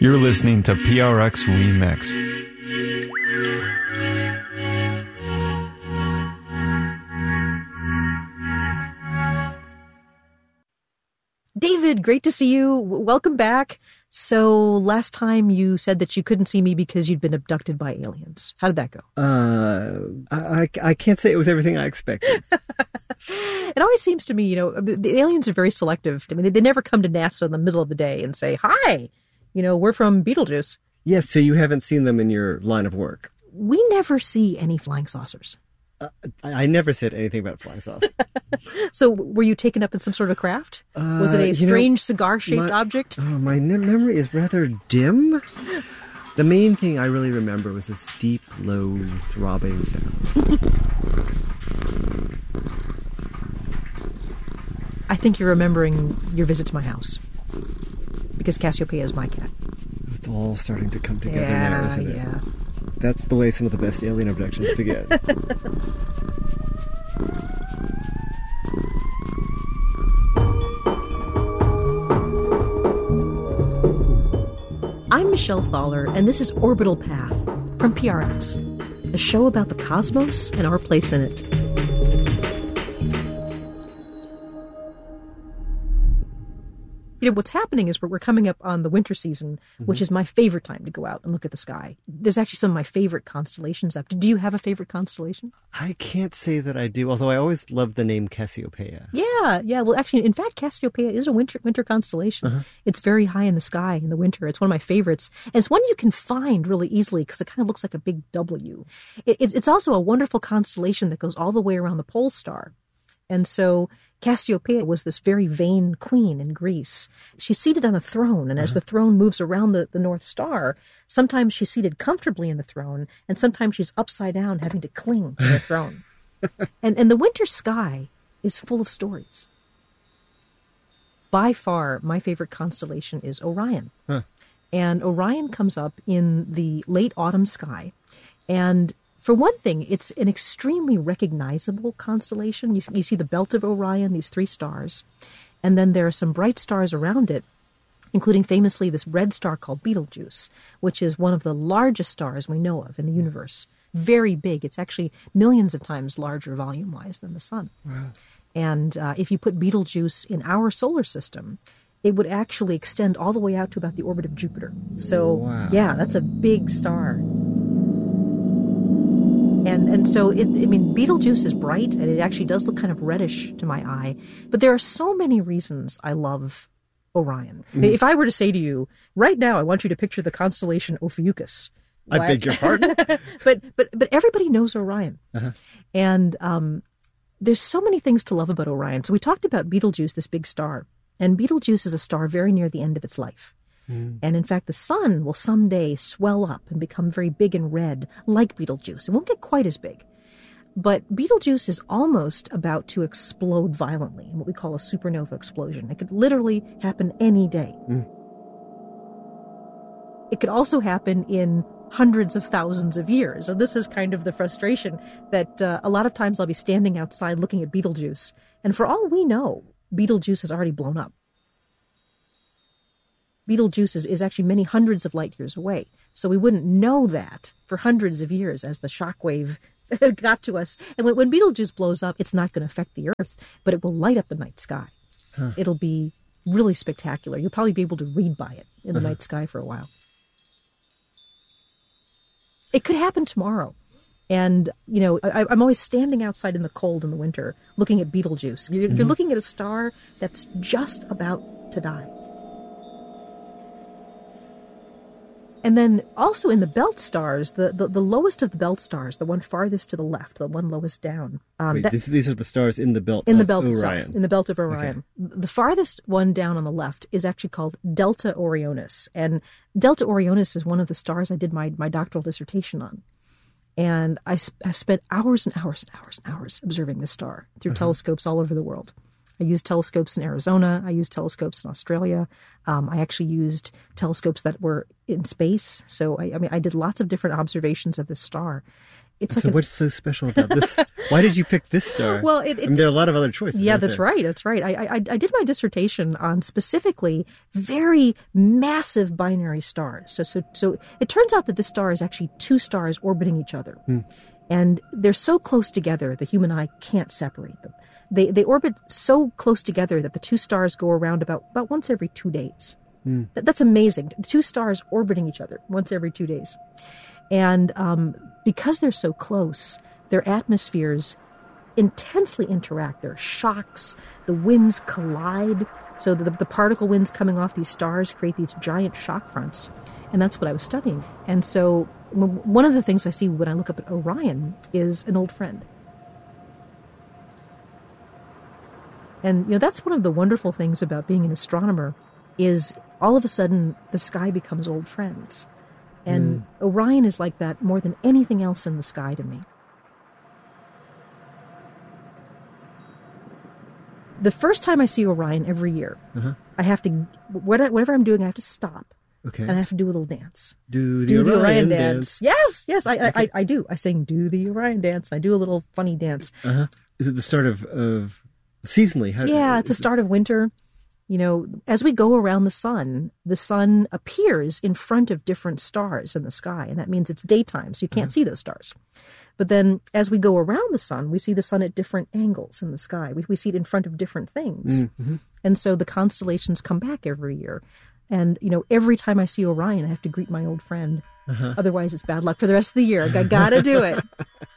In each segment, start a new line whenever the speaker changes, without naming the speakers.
You're listening to PRX Remix.
David, great to see you. Welcome back. So last time you said that you couldn't see me because you'd been abducted by aliens. How did that go?
I can't say it was everything I expected.
It always seems to me, the aliens are very selective. I mean, they never come to NASA in the middle of the day and say, hi, we're from Beetlejuice.
Yes, so you haven't seen them in your line of work.
We never see any flying saucers.
I never said anything about flying saucers.
So were you taken up in some sort of craft? Was it a strange cigar-shaped object?
My memory is rather dim. The main thing I really remember was this deep, low, throbbing sound.
I think you're remembering your visit to my house. Because Cassiopeia is my cat.
It's all starting to come together now, isn't it?
Yeah.
That's the way some of the best alien abductions begin.
I'm Michelle Thaller, and this is Orbital Path from PRX, a show about the cosmos and our place in it. What's happening is we're coming up on the winter season, which is my favorite time to go out and look at the sky. There's actually some of my favorite constellations up. Do you have a favorite constellation?
I can't say that I do, although I always loved the name Cassiopeia.
Yeah. Well, actually, in fact, Cassiopeia is a winter constellation. It's very high in the sky in the winter. It's one of my favorites. And it's one you can find really easily because it kind of looks like a big W. It's also a wonderful constellation that goes all the way around the pole star. And so Cassiopeia was this very vain queen in Greece. She's seated on a throne, and as the throne moves around the North Star, sometimes she's seated comfortably in the throne, and sometimes she's upside down having to cling to the throne. And the winter sky is full of stories. By far, my favorite constellation is Orion. And Orion comes up in the late autumn sky, and for one thing, it's an extremely recognizable constellation. You see the belt of Orion, these 3 stars, and then there are some bright stars around it, including famously this red star called Betelgeuse, which is one of the largest stars we know of in the universe. Very big. It's actually millions of times larger volume-wise than the sun. Wow. And if you put Betelgeuse in our solar system, it would actually extend all the way out to about the orbit of Jupiter. So, yeah, that's a big star. And so, Betelgeuse is bright, and it actually does look kind of reddish to my eye. But there are so many reasons I love Orion. If I were to say to you, right now, I want you to picture the constellation Ophiuchus.
I beg your pardon?
but everybody knows Orion. And there's so many things to love about Orion. So we talked about Betelgeuse, this big star. And Betelgeuse is a star very near the end of its life. And in fact, the sun will someday swell up and become very big and red, like Betelgeuse. It won't get quite as big. But Betelgeuse is almost about to explode violently in what we call a supernova explosion. It could literally happen any day. It could also happen in hundreds of thousands of years. And this is kind of the frustration that a lot of times I'll be standing outside looking at Betelgeuse. And for all we know, Betelgeuse has already blown up. Betelgeuse is actually many hundreds of light years away. So we wouldn't know that for hundreds of years as the shockwave got to us. And when Betelgeuse blows up, it's not going to affect the Earth, but it will light up the night sky. It'll be really spectacular. You'll probably be able to read by it in the night sky for a while. It could happen tomorrow. And, I'm always standing outside in the cold in the winter looking at Betelgeuse. You're looking at a star that's just about to die. And then also in the belt stars, the lowest of the belt stars, the one farthest to the left, the one lowest down.
These are the stars in the belt
of Orion.
Itself,
in the belt of Orion. Okay. The farthest one down on the left is actually called Delta Orionis. And Delta Orionis is one of the stars I did my doctoral dissertation on. And I've spent hours and hours and hours and hours observing this star through telescopes all over the world. I used telescopes in Arizona. I used telescopes in Australia. I actually used telescopes that were in space. So, I did lots of different observations of this star. it's
So what's so special about this? Why did you pick this star?
Well,
I mean, there are a lot of other choices.
Yeah,
aren't
that's
there?
right. That's right. I did my dissertation on specifically very massive binary stars. So it turns out that this star is actually two stars orbiting each other. And they're so close together, the human eye can't separate them. They orbit so close together that the two stars go around about once every 2 days. That's amazing. Two stars orbiting each other once every 2 days. And because they're so close, their atmospheres intensely interact. There are shocks, the winds collide, so the particle winds coming off these stars create these giant shock fronts. And that's what I was studying. And so one of the things I see when I look up at Orion is an old friend. And, that's one of the wonderful things about being an astronomer is all of a sudden the sky becomes old friends. And Orion is like that more than anything else in the sky to me. The first time I see Orion every year, I have to, whatever I'm doing, I have to stop.
Okay.
And I have to do a little dance.
Do the Orion dance.
Yes, I do. I sing, do the Orion dance. I do a little funny dance.
Is it the start of seasonally?
Yeah, it's the start of winter. As we go around the sun appears in front of different stars in the sky, and that means it's daytime, so you can't see those stars. But then as we go around the sun, we see the sun at different angles in the sky. We see it in front of different things. And so the constellations come back every year. And, every time I see Orion, I have to greet my old friend. Otherwise, it's bad luck for the rest of the year. I got to do it.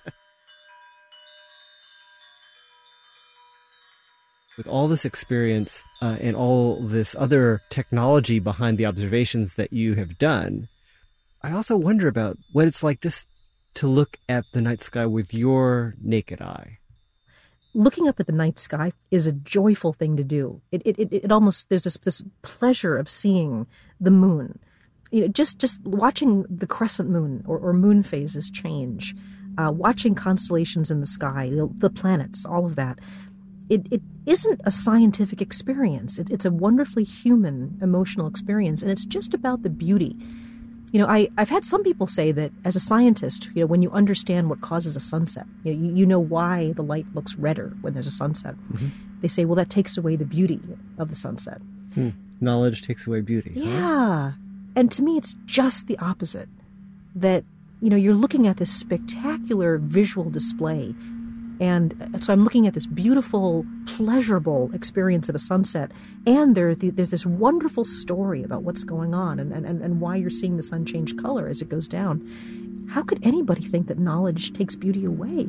With all this experience and all this other technology behind the observations that you have done, I also wonder about what it's like just to look at the night sky with your naked eye.
Looking up at the night sky is a joyful thing to do. It almost, there's this pleasure of seeing the moon. Just watching the crescent moon or moon phases change, watching constellations in the sky, the planets, all of that. It isn't a scientific experience. It's a wonderfully human, emotional experience, and it's just about the beauty. I've had some people say that as a scientist, when you understand what causes a sunset, you know why the light looks redder when there's a sunset. They say, well, that takes away the beauty of the sunset.
Knowledge takes away beauty.
Yeah. And to me, it's just the opposite. That, you're looking at this spectacular visual display. And so I'm looking at this beautiful, pleasurable experience of a sunset. And there's this wonderful story about what's going on and why you're seeing the sun change color as it goes down. How could anybody think that knowledge takes beauty away?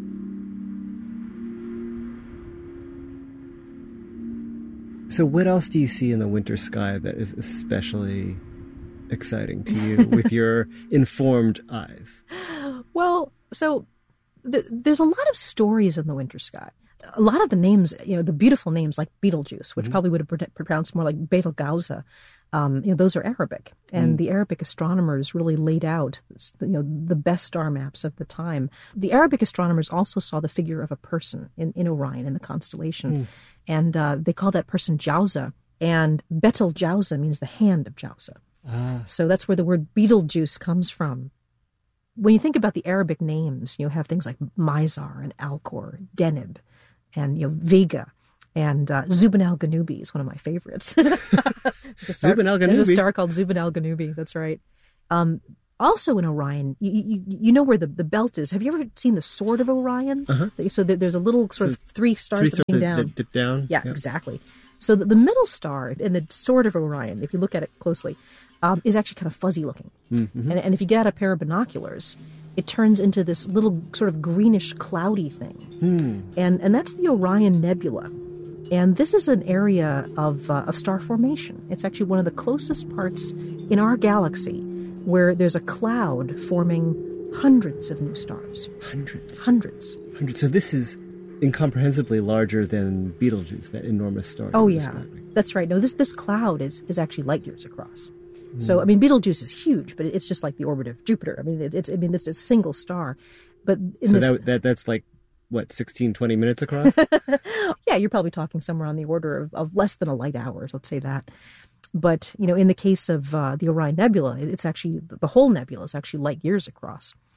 So what else do you see in the winter sky that is especially exciting to you with your informed eyes?
Well, so there's a lot of stories in the winter sky. A lot of the names, the beautiful names like Betelgeuse, which probably would have pronounced more like Betelgeuse, those are Arabic. And the Arabic astronomers really laid out, the best star maps of the time. The Arabic astronomers also saw the figure of a person in Orion, in the constellation. And they call that person Jauza. And Betelgeuse means the hand of Jauza. So that's where the word Betelgeuse comes from. When you think about the Arabic names, you have things like Mizar and Alcor, Deneb, and Vega, and Zubin al-Ghanubi is one of my favorites.
Zubin al-Ghanubi.
There's a star called Zubin al-Ghanubi. That's right. Also in Orion, you know where the belt is. Have you ever seen the Sword of Orion? So there's a little sort of three stars looking down.
That dip down?
Yeah, exactly. So the middle star in the Sword of Orion, if you look at it closely, is actually kind of fuzzy looking. And if you get out a pair of binoculars, it turns into this little sort of greenish cloudy thing. And that's the Orion Nebula. And this is an area of star formation. It's actually one of the closest parts in our galaxy where there's a cloud forming hundreds of new stars. Hundreds.
So this is incomprehensibly larger than Betelgeuse, that enormous star.
Oh, yeah. That's right. No, this cloud is actually light years across. So, I mean, Betelgeuse is huge, but it's just like the orbit of Jupiter. I mean, it's a single star. But
that's like, what, 16, 20 minutes across?
Yeah, you're probably talking somewhere on the order of less than a light hour, let's say that. But, in the case of the Orion Nebula, it's actually, the whole nebula is actually light years across.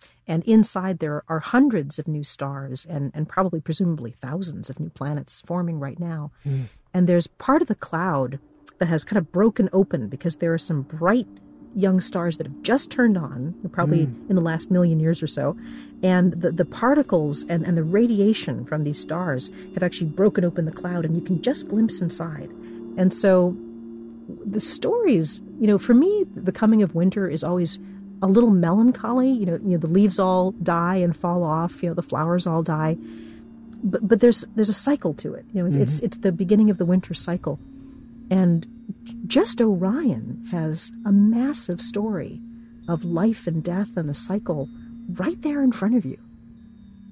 And inside there are hundreds of new stars and probably, presumably, thousands of new planets forming right now. And there's part of the cloud that has kind of broken open because there are some bright young stars that have just turned on, probably in the last million years or so. And the particles and the radiation from these stars have actually broken open the cloud, and you can just glimpse inside. And so the stories, for me, the coming of winter is always a little melancholy. You know, the leaves all die and fall off. The flowers all die. But there's a cycle to it. It's the beginning of the winter cycle. And just Orion has a massive story of life and death and the cycle right there in front of you.